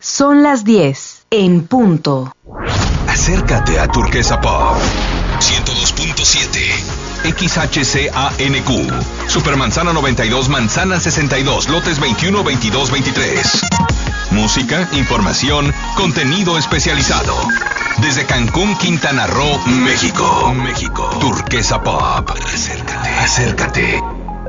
Son las 10 en punto. Acércate a Turquesa Pop 102.7 XHCANQ Supermanzana 92, Manzana 62, lotes 21, 22, 23. Música, información, contenido especializado. Desde Cancún, Quintana Roo, México. Turquesa Pop. Acércate.